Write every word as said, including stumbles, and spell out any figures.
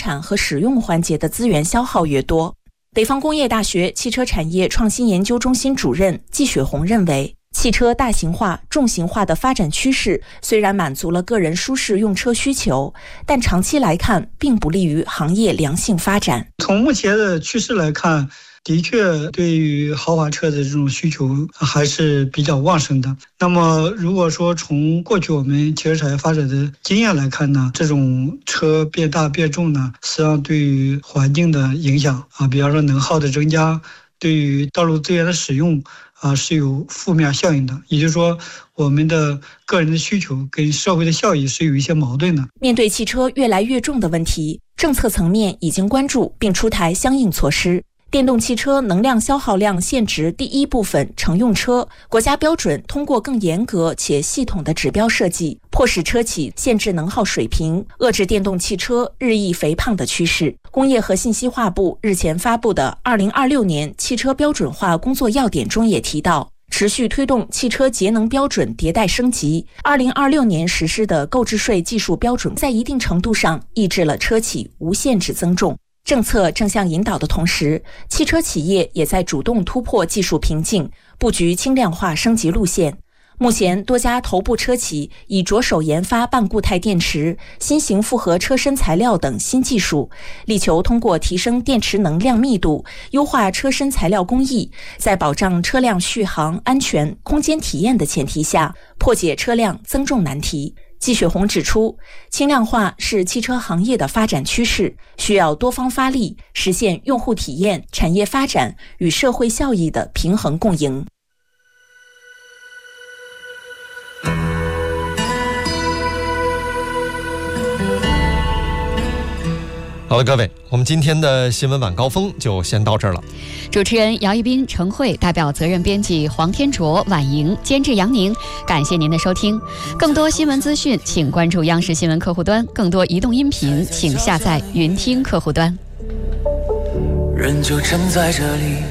产和使用环节的资源消耗越多。北方工业大学汽车产业创新研究中心主任季雪红认为，汽车大型化、重型化的发展趋势虽然满足了个人舒适用车需求，但长期来看并不利于行业良性发展。 从目前的趋势来看，的确对于豪华车的这种需求还是比较旺盛的。那么如果说从过去我们汽车产业发展的经验来看呢，这种车变大变重呢，实际上对于环境的影响啊，比方说能耗的增加，对于道路资源的使用啊是有负面效应的。也就是说，我们的个人的需求跟社会的效益是有一些矛盾的。 面对汽车越来越重的问题，政策层面已经关注并出台相应措施。电动汽车能量消耗量限值第一部分乘用车，国家标准通过更严格且系统的指标设计，迫使车企限制能耗水平，遏制电动汽车日益肥胖的趋势。工业和信息化部日前发布的二零二六年汽车标准化工作要点中也提到，持续推动汽车节能标准迭代升级。二零二六年实施的购置税技术标准在一定程度上抑制了车企无限制增重。政策正向引导的同时，汽车企业也在主动突破技术瓶颈，布局轻量化升级路线。目前，多家头部车企已着手研发半固态电池、新型复合车身材料等新技术，力求通过提升电池能量密度、优化车身材料工艺，在保障车辆续航、安全、空间体验的前提下，破解车辆增重难题。季雪红指出，轻量化是汽车行业的发展趋势，需要多方发力，实现用户体验、产业发展与社会效益的平衡共赢。 好了，各位，我们今天的新闻晚高峰就先到这儿了。 主持人姚一斌、程慧，代表责任编辑黄天卓、婉莹，监制杨宁，感谢您的收听。更多新闻资讯，请关注央视新闻客户端；更多移动音频，请下载云听客户端。 人就站在这里。